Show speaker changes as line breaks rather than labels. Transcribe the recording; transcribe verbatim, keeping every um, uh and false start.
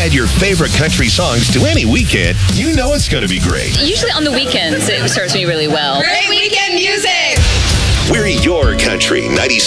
add your favorite country songs to any weekend, you know it's going to be great.
Usually on the weekends, it serves me really well.
Great weekend music!
We're your country ninety-six.